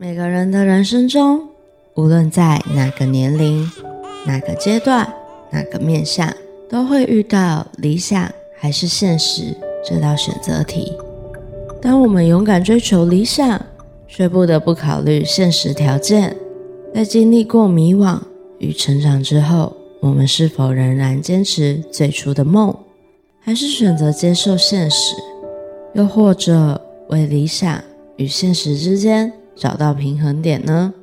每个人的人生中，无论在哪个年龄、哪个阶段、哪个面向，都会遇到理想还是现实这道选择题。当我们勇敢追求理想，却不得不考虑现实条件，在经历过迷惘与成长之后，我们是否仍然坚持最初的梦，还是选择接受现实，又或者为理想与现实之间找到平衡点呢？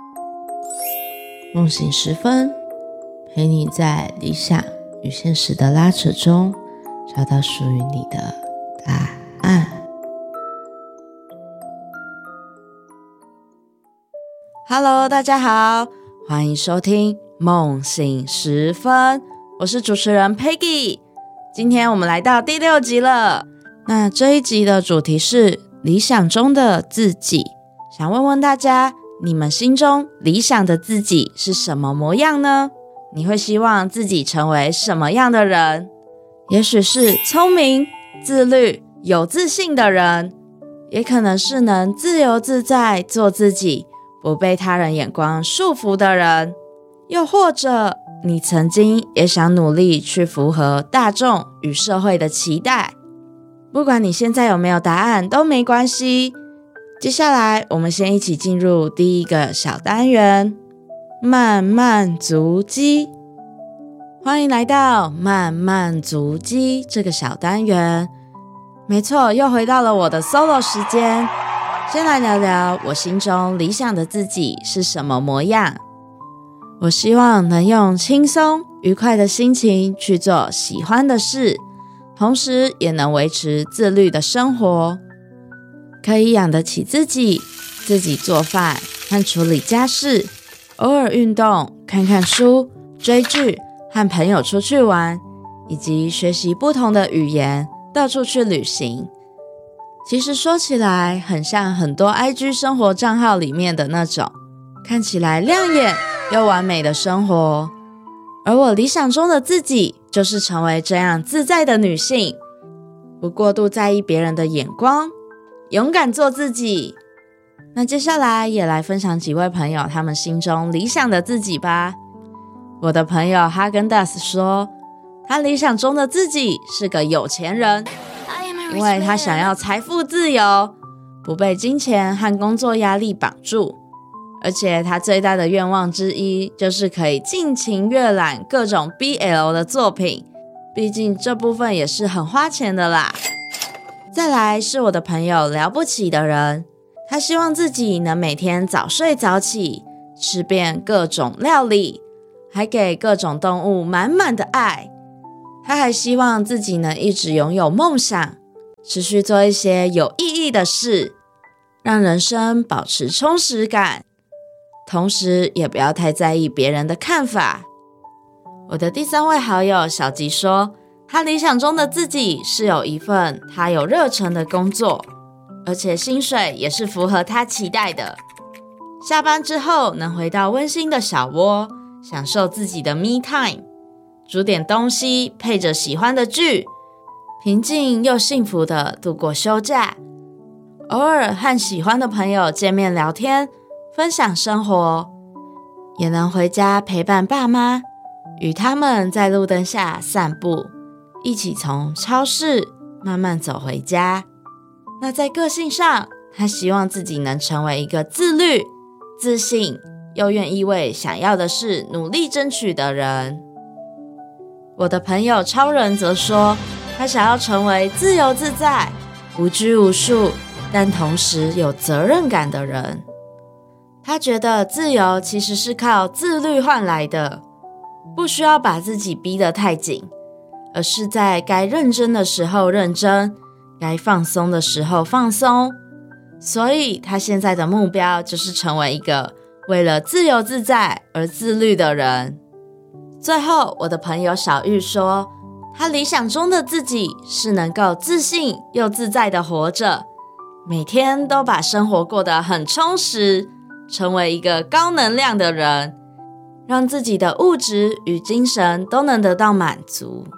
梦醒时分，陪你在理想与现实的拉扯中，找到属于你的答案。Hello， 大家好，欢迎收听梦醒时分，我是主持人 Peggy。今天我们来到第6集了。那这一集的主题是理想中的自己，想问问大家，你们心中理想的自己是什么模样呢？你会希望自己成为什么样的人？也许是聪明、自律、有自信的人，也可能是能自由自在做自己，不被他人眼光束缚的人，又或者你曾经也想努力去符合大众与社会的期待。不管你现在有没有答案都没关系，接下来我们先一起进入第一个小单元，慢慢足迹。欢迎来到慢慢足迹这个小单元。没错，又回到了我的 solo 时间。先来聊聊我心中理想的自己是什么模样。我希望能用轻松愉快的心情去做喜欢的事，同时也能维持自律的生活，可以养得起自己，自己做饭和处理家事，偶尔运动，看看书，追剧，和朋友出去玩，以及学习不同的语言，到处去旅行。其实说起来很像很多 IG 生活账号里面的那种看起来亮眼又完美的生活，而我理想中的自己就是成为这样自在的女性，不过度在意别人的眼光，勇敢做自己。那接下来也来分享几位朋友他们心中理想的自己吧。我的朋友哈根达斯说，他理想中的自己是个有钱人，因为他想要财富自由，不被金钱和工作压力绑住，而且他最大的愿望之一就是可以尽情阅览各种 BL 的作品，毕竟这部分也是很花钱的啦。再来是我的朋友了不起的人，他希望自己能每天早睡早起，吃遍各种料理，还给各种动物满满的爱。他还希望自己能一直拥有梦想，持续做一些有意义的事，让人生保持充实感，同时也不要太在意别人的看法。我的第3位好友小吉说，他理想中的自己是有一份他有热忱的工作，而且薪水也是符合他期待的。下班之后能回到温馨的小窝，享受自己的 me time， 煮点东西，配着喜欢的剧，平静又幸福的度过休假，偶尔和喜欢的朋友见面聊天，分享生活，也能回家陪伴爸妈，与他们在路灯下散步，一起从超市慢慢走回家。那在个性上，他希望自己能成为一个自律、自信，又愿意为想要的事努力争取的人。我的朋友超人则说，他想要成为自由自在、无拘无束，但同时有责任感的人。他觉得自由其实是靠自律换来的，不需要把自己逼得太紧，而是在该认真的时候认真，该放松的时候放松。所以他现在的目标就是成为一个为了自由自在而自律的人。最后，我的朋友小玉说，他理想中的自己是能够自信又自在的活着，每天都把生活过得很充实，成为一个高能量的人，让自己的物质与精神都能得到满足。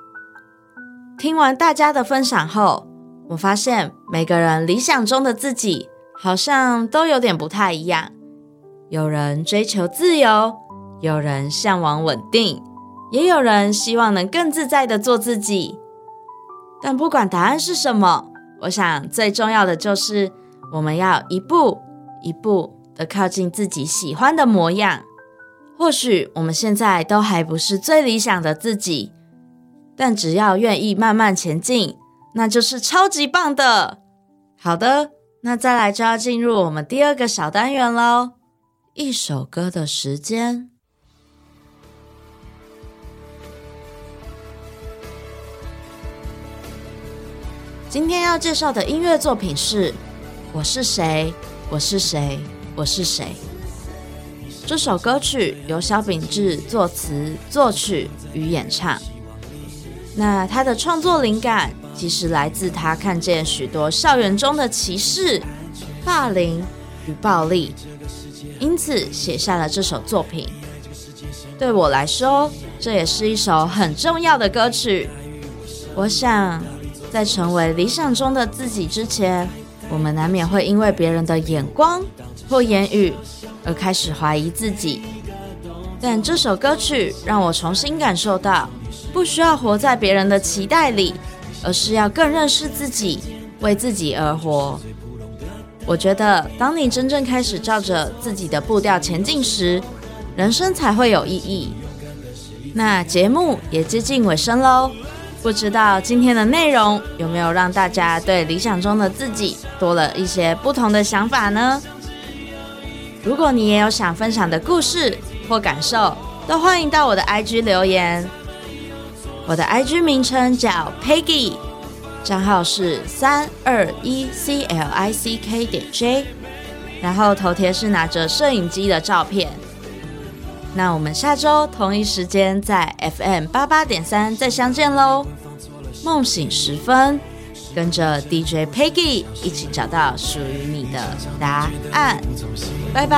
听完大家的分享后，我发现每个人理想中的自己好像都有点不太一样。有人追求自由，有人向往稳定，也有人希望能更自在地做自己。但不管答案是什么，我想最重要的就是我们要一步一步地靠近自己喜欢的模样。或许我们现在都还不是最理想的自己，但只要愿意慢慢前进，那就是超级棒的。好的，那再来就要进入我们第二个小单元咯，一首歌的时间。今天要介绍的音乐作品是《我是谁，我是谁，我是谁》。这首歌曲由萧秉治作词、作曲与演唱。那他的创作灵感其实来自他看见许多校园中的歧视、霸凌与暴力，因此写下了这首作品。对我来说，这也是一首很重要的歌曲。我想，在成为理想中的自己之前，我们难免会因为别人的眼光或言语而开始怀疑自己。但这首歌曲让我重新感受到，不需要活在别人的期待里，而是要更认识自己，为自己而活。我觉得，当你真正开始照着自己的步调前进时，人生才会有意义。那节目也接近尾声咯，不知道今天的内容有没有让大家对理想中的自己多了一些不同的想法呢？如果你也有想分享的故事或感受，都欢迎到我的 IG 留言。我的 IG 名称叫 Peggy， 账号是321CLICK.J， 然后头贴是拿着摄影机的照片。那我们下周同一时间在 FM88.3 再相见咯。梦醒时分，跟着 DJ Peggy 一起找到属于你的答案。拜拜。